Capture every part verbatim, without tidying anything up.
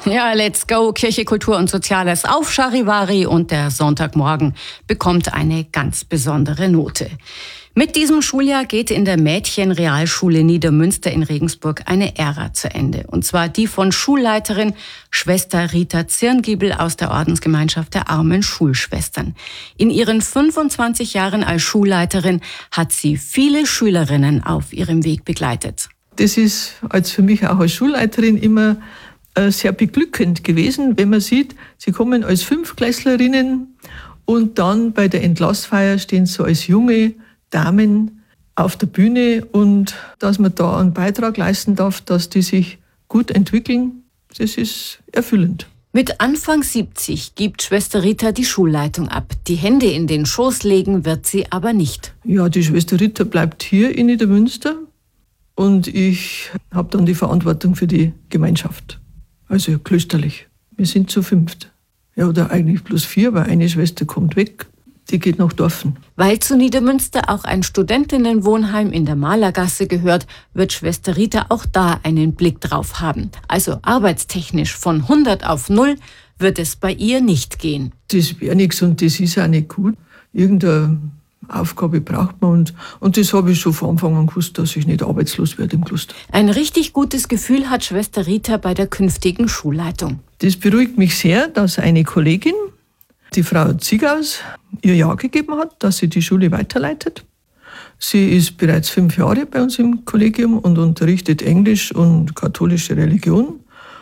Ja, let's go. Kirche, Kultur und Soziales auf Charivari und der Sonntagmorgen bekommt eine ganz besondere Note. Mit diesem Schuljahr geht in der Mädchenrealschule Niedermünster in Regensburg eine Ära zu Ende. Und zwar die von Schulleiterin Schwester Rita Zirngiebel aus der Ordensgemeinschaft der armen Schulschwestern. In ihren fünfundzwanzig Jahren als Schulleiterin hat sie viele Schülerinnen auf ihrem Weg begleitet. Das ist als für mich auch als Schulleiterin immer äh, sehr beglückend gewesen, wenn man sieht, sie kommen als Fünftklässlerinnen und dann bei der Entlassfeier stehen sie als junge Damen auf der Bühne und dass man da einen Beitrag leisten darf, dass die sich gut entwickeln, das ist erfüllend. Mit Anfang siebzig gibt Schwester Rita die Schulleitung ab. Die Hände in den Schoß legen wird sie aber nicht. Ja, die Schwester Rita bleibt hier in Niedermünster und ich habe dann die Verantwortung für die Gemeinschaft, also klösterlich. Wir sind zu fünft. Ja, oder eigentlich bloß vier, weil eine Schwester kommt weg. Die geht nach Dorfen. Weil zu Niedermünster auch ein Studentinnenwohnheim in der Malergasse gehört, wird Schwester Rita auch da einen Blick drauf haben. Also arbeitstechnisch von hundert auf null wird es bei ihr nicht gehen. Das wäre nichts und das ist auch nicht gut. Irgendeine Aufgabe braucht man und, und das habe ich schon von Anfang an gewusst, dass ich nicht arbeitslos werde im Kloster. Ein richtig gutes Gefühl hat Schwester Rita bei der künftigen Schulleitung. Das beruhigt mich sehr, dass eine Kollegin, die Frau Ziegaus, ihr Ja gegeben hat, dass sie die Schule weiterleitet. Sie ist bereits fünf Jahre bei uns im Kollegium und unterrichtet Englisch und katholische Religion.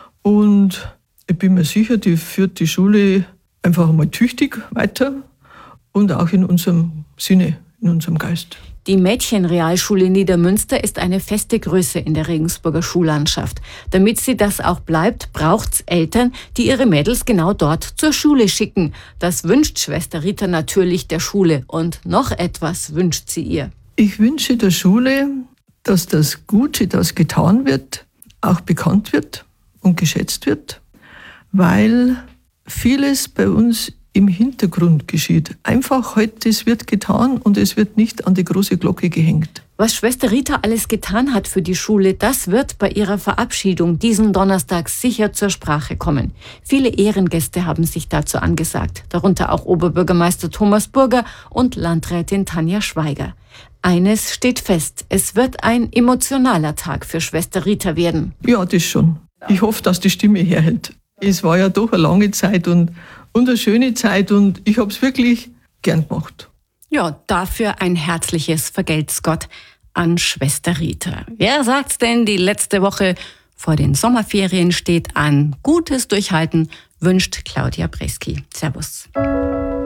Und ich bin mir sicher, die führt die Schule einfach einmal tüchtig weiter und auch in unserem Sinne, in unserem Geist. Die Mädchenrealschule Niedermünster ist eine feste Größe in der Regensburger Schullandschaft. Damit sie das auch bleibt, braucht's Eltern, die ihre Mädels genau dort zur Schule schicken. Das wünscht Schwester Rita natürlich der Schule. Und noch etwas wünscht sie ihr. Ich wünsche der Schule, dass das Gute, das getan wird, auch bekannt wird und geschätzt wird, weil vieles bei uns im Hintergrund geschieht. Einfach heute, es wird getan und es wird nicht an die große Glocke gehängt. Was Schwester Rita alles getan hat für die Schule, das wird bei ihrer Verabschiedung diesen Donnerstag sicher zur Sprache kommen. Viele Ehrengäste haben sich dazu angesagt, darunter auch Oberbürgermeister Thomas Burger und Landrätin Tanja Schweiger. Eines steht fest, es wird ein emotionaler Tag für Schwester Rita werden. Ja, das schon. Ich hoffe, dass die Stimme herhält. Es war ja doch eine lange Zeit und Und eine schöne Zeit und ich habe es wirklich gern gemacht. Ja, dafür ein herzliches Vergelt's Gott an Schwester Rita. Wer sagt's denn, die letzte Woche vor den Sommerferien steht an. Gutes Durchhalten wünscht Claudia Breski. Servus.